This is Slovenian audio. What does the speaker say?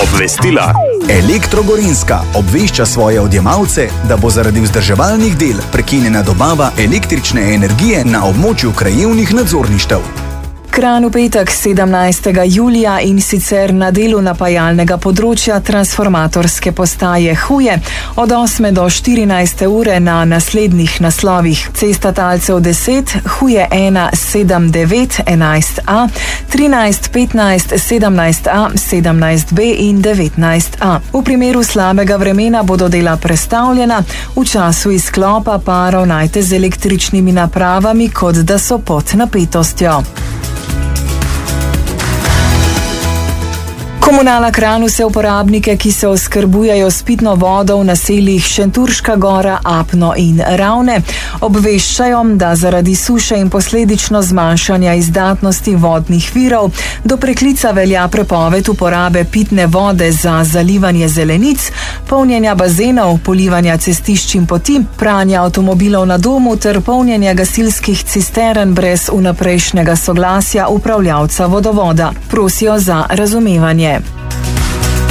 Obvestila. Elektro Gorenjska obvešča svoje odjemalce, da bo zaradi vzdrževalnih del prekinjena dobava električne energije na območju krajevnih nadzorništev. Kranj v petek 17. julija in sicer na delu napajalnega področja transformatorske postaje Huje od 8. do 14. ure na naslednjih naslovih: Cesta Talcev 10, Huje 1, 7, 9, 11a, 13, 15, 17a, 17b in 19a. V primeru slabega vremena bodo dela prestavljena, v času izklopa pa ravnajte z električnimi napravami, kot da so pod napetostjo. Komunala Kranj vse uporabnike, ki se oskrbujejo s pitno vodo v naseljih Šentjurška Gora, Apno in Ravne, obveščajo, da zaradi suše in posledično zmanjšanja izdatnosti vodnih virov do preklica velja prepoved uporabe pitne vode za zalivanje zelenic, polnjenja bazenov, polivanja cestišč in poti, pranja avtomobilov na domu ter polnjenja gasilskih cistern brez vnaprejšnjega soglasja upravljavca vodovoda. Prosijo za razumevanje.